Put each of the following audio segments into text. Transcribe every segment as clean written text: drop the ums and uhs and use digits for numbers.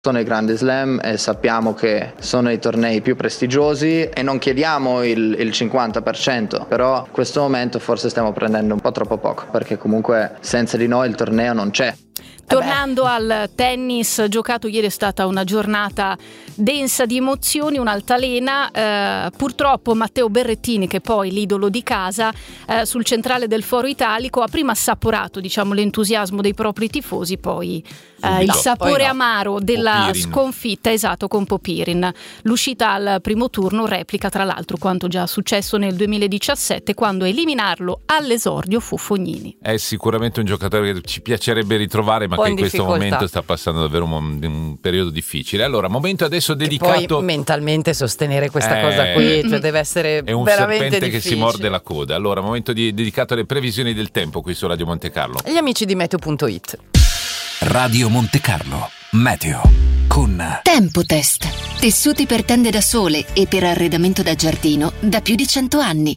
Sono i grandi slam e sappiamo che sono i tornei più prestigiosi e non chiediamo il 50%, però in questo momento forse stiamo prendendo un po' troppo poco, perché comunque senza di noi il torneo non c'è. Tornando al tennis giocato ieri, è stata una giornata densa di emozioni, un'altalena. Purtroppo Matteo Berrettini, che è poi l'idolo di casa, sul centrale del Foro Italico ha prima assaporato, l'entusiasmo dei propri tifosi, poi il sapore amaro della sconfitta, esatto, con Popirin. L'uscita al primo turno replica tra l'altro quanto già successo nel 2017, quando a eliminarlo all'esordio fu Fognini. È sicuramente un giocatore che ci piacerebbe ritrovare, ma che in questo momento sta passando davvero un periodo difficile. Allora, momento adesso dedicato. E poi mentalmente sostenere questa cosa qui, cioè deve essere è un veramente serpente difficile. Che si morde la coda. Allora, momento dedicato alle previsioni del tempo qui su Radio Monte Carlo. Gli amici di Meteo.it. Radio Monte Carlo Meteo con Tempotest. Tessuti per tende da sole e per arredamento da giardino da più di 100 anni.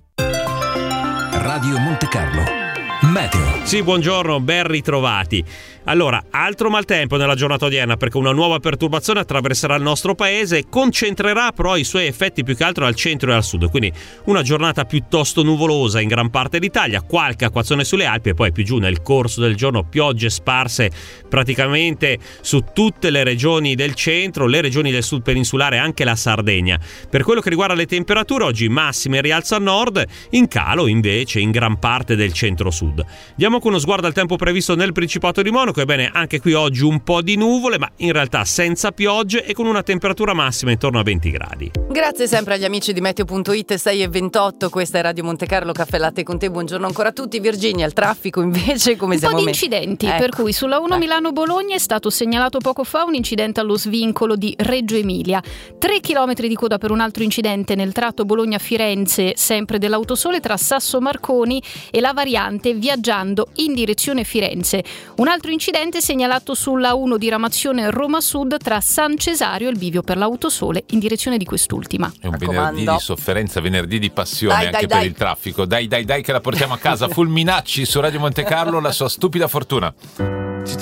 Radio Monte Carlo Meteo. Sì, buongiorno, ben ritrovati. Allora, altro maltempo nella giornata odierna, perché una nuova perturbazione attraverserà il nostro paese e concentrerà però i suoi effetti più che altro al centro e al sud, quindi una giornata piuttosto nuvolosa in gran parte d'Italia, qualche acquazzone sulle Alpi e poi più giù nel corso del giorno piogge sparse praticamente su tutte le regioni del centro, le regioni del sud peninsulare e anche la Sardegna. Per quello che riguarda le temperature, oggi massime in rialzo a nord, in calo invece in gran parte del centro-sud. Diamo con uno sguardo al tempo previsto nel Principato di Monaco. Ebbene, anche qui oggi un po' di nuvole, ma in realtà senza piogge e con una temperatura massima intorno a 20 gradi. Grazie sempre agli amici di Meteo.it. 6:28, questa è Radio Monte Carlo, caffè latte con te. Buongiorno ancora a tutti. Virginia, il traffico invece come siamo? Un po' di incidenti, per cui sulla 1 Milano-Bologna è stato segnalato poco fa un incidente allo svincolo di Reggio Emilia. 3 chilometri di coda per un altro incidente nel tratto Bologna-Firenze, sempre dell'Autosole, tra Sasso Marconi e la variante viaggiando in direzione Firenze. Un altro incidente segnalato sulla 1 diramazione Roma Sud tra San Cesario e il bivio per l'Autosole in direzione di quest'ultima. È un venerdì di sofferenza, venerdì di passione per il traffico. Dai che la portiamo a casa. Fulminacci su Radio Monte Carlo, la sua stupida fortuna.